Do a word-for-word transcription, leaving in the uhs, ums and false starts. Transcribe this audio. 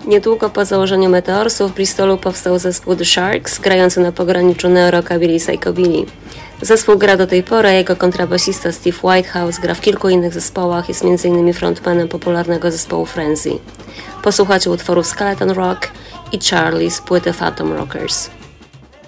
Niedługo po założeniu Meteorsów w Bristolu powstał zespół The Sharks, grający na pograniczu neo-rockabilly i psychobilly. Zespół gra do tej pory, a jego kontrabasista Steve Whitehouse gra w kilku innych zespołach, jest między innymi frontmanem popularnego zespołu Frenzy. Posłuchajcie utworów Skeleton Rock i Charlie z płyty Phantom Rockers.